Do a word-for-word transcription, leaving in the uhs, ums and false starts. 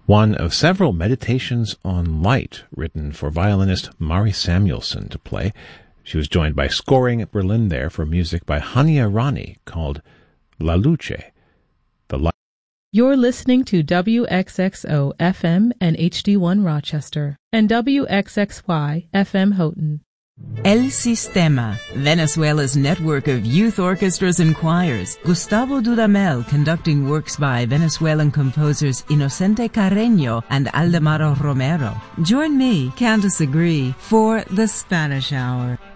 one of several meditations on light written for violinist Mari Samuelson to play. She was joined by scoring at Berlin there for music by Hania Rani called La Luce, the light. You're listening to W X X O F M and H D one Rochester and W X X Y F M Houghton. El Sistema, Venezuela's network of youth orchestras and choirs. Gustavo Dudamel conducting works by Venezuelan composers Inocente Carreño and Aldemaro Romero. Join me, Candice Agree, for the Spanish Hour.